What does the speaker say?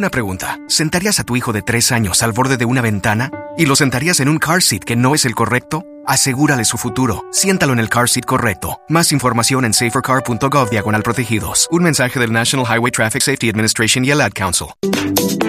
Una pregunta. ¿Sentarías a tu hijo de 3 años al borde de una ventana? ¿Y lo sentarías en un car seat que no es el correcto? Asegúrale su futuro. Siéntalo en el car seat correcto. Más información en safercar.gov/protegidos. Un mensaje del National Highway Traffic Safety Administration y el Ad Council.